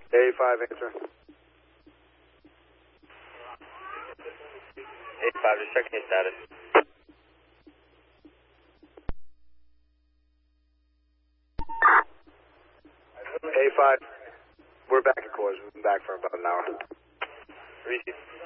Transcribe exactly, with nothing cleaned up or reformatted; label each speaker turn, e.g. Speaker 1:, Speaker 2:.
Speaker 1: A five, answer.
Speaker 2: A five, just checking your status.
Speaker 1: A five, we're back at cores. We've been back for about an hour.
Speaker 2: Receive.